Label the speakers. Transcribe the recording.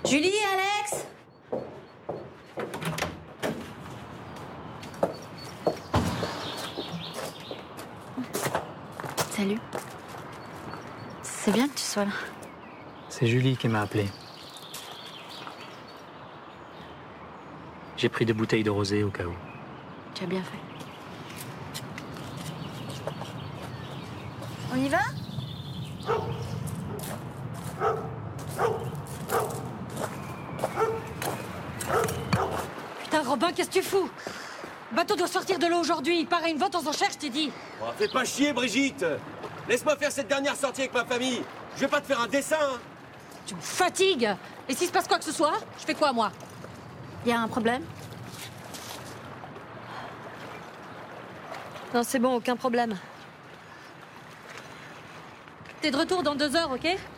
Speaker 1: Julie, Alex?
Speaker 2: Salut. C'est bien que tu sois là.
Speaker 3: C'est Julie qui m'a appelé. J'ai pris 2 bouteilles de rosé au cas où.
Speaker 2: Tu as bien fait. On y va?
Speaker 4: Putain, Robin, qu'est-ce que tu fous? Le bateau doit sortir de l'eau aujourd'hui. Il part à une vente aux enchères, je t'ai dit.
Speaker 5: Oh, fais pas chier, Brigitte. Laisse-moi faire cette dernière sortie avec ma famille. Je vais pas te faire un dessin, hein.
Speaker 4: Tu me fatigues. Et s'il se passe quoi que ce soit, je fais quoi, moi?
Speaker 2: Y a un problème?
Speaker 4: Non, c'est bon, aucun problème. T'es de retour dans 2 heures, ok?